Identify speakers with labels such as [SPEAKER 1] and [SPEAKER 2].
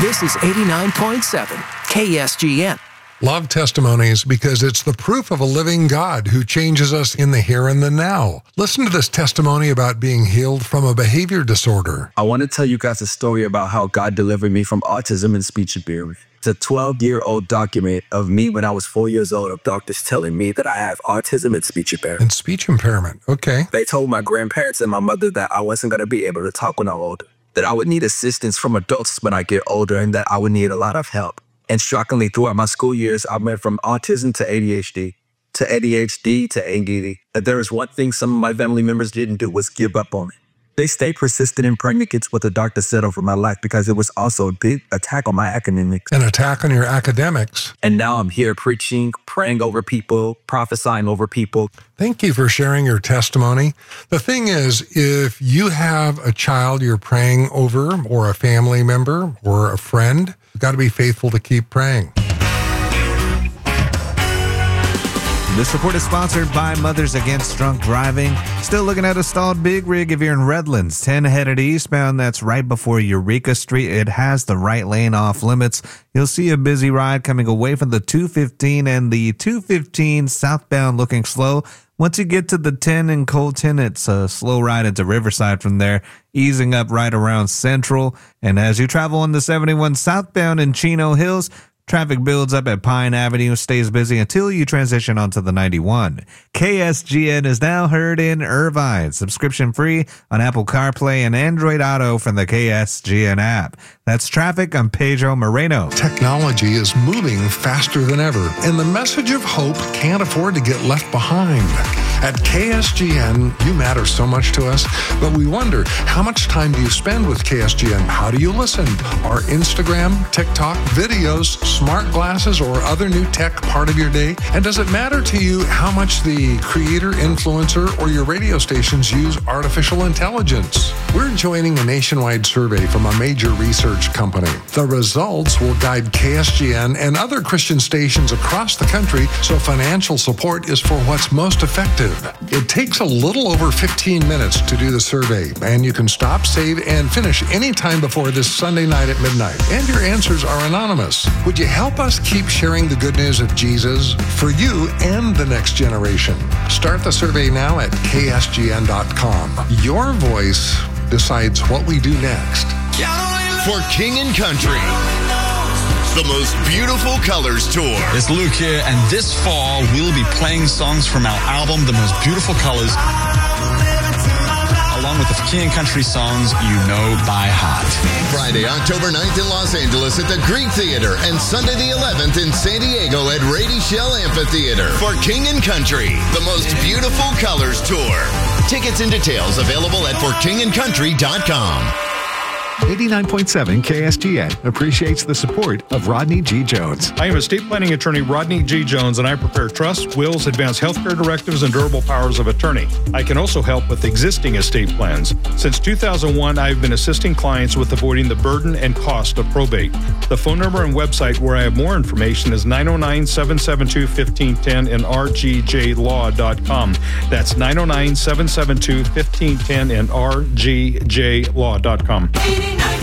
[SPEAKER 1] This is 89.7 KSGN.
[SPEAKER 2] Love testimonies because it's the proof of a living God who changes us in the here and the now. Listen to this testimony about being healed from a behavior disorder.
[SPEAKER 3] I want to tell you guys a story about how God delivered me from autism and speech impairment. It's a 12-year-old document of me when I was 4 years old of doctors telling me that I have autism and speech impairment.
[SPEAKER 2] And speech impairment, okay.
[SPEAKER 3] They told my grandparents and my mother that I wasn't going to be able to talk when I'm older, that I would need assistance from adults when I get older, and that I would need a lot of help. And shockingly, throughout my school years, I went from autism to ADHD to ADD. There was one thing some of my family members didn't do was give up on it. They stayed persistent and pregnant against what the doctor said over my life, because it was also a big attack on my academics.
[SPEAKER 2] An attack on your academics.
[SPEAKER 3] And now I'm here preaching, praying over people, prophesying over people.
[SPEAKER 2] Thank you for sharing your testimony. The thing is, if you have a child you're praying over, or a family member, or a friend, you've got to be faithful to keep praying.
[SPEAKER 4] This report is sponsored by Mothers Against Drunk Driving. Still looking at a stalled big rig if you're in Redlands, 10 headed eastbound. That's right before Eureka Street. It has the right lane off limits. You'll see a busy ride coming away from the 215 and the 215 southbound looking slow. Once you get to the 10 in Colton, it's a slow ride into Riverside from there, easing up right around Central. And as you travel on the 71 southbound in Chino Hills, traffic builds up at Pine Avenue, stays busy until you transition onto the 91. KSGN is now heard in Irvine. Subscription free on Apple CarPlay and Android Auto from the KSGN app. That's traffic. I'm Pedro Moreno.
[SPEAKER 2] Technology is moving faster than ever, and the message of hope can't afford to get left behind. At KSGN, you matter so much to us, but we wonder, how much time do you spend with KSGN? How do you listen? Are Instagram, TikTok, videos, smart glasses, or other new tech part of your day? And does it matter to you how much the creator, influencer, or your radio stations use artificial intelligence? We're joining a nationwide survey from a major research company. The results will guide KSGN and other Christian stations across the country, so financial support is for what's most effective. It takes a little over 15 minutes to do the survey, and you can stop, save, and finish anytime before this Sunday night at midnight. And your answers are anonymous. Would you help us keep sharing the good news of Jesus for you and the next generation? Start the survey now at ksgn.com. Your voice decides what we do next.
[SPEAKER 5] For King and Country, the most beautiful colors tour.
[SPEAKER 6] It's Luke here, and this fall we'll be playing songs from our album, The Most Beautiful Colors, along with the King and Country songs you know by heart.
[SPEAKER 5] Friday, October 9th in Los Angeles at the Greek Theater, and Sunday the 11th in San Diego at Rady Shell Amphitheater. For King and Country, the most beautiful colors tour. Tickets and details available at forkingandcountry.com.
[SPEAKER 7] 89.7 KSGN appreciates the support of Rodney G. Jones.
[SPEAKER 8] I am estate planning attorney Rodney G. Jones, and I prepare trusts, wills, advanced healthcare directives, and durable powers of attorney. I can also help with existing estate plans. Since 2001, I've been assisting clients with avoiding the burden and cost of probate. The phone number and website where I have more information is 909-772-1510 and rgjlaw.com. That's 909-772-1510 and rgjlaw.com.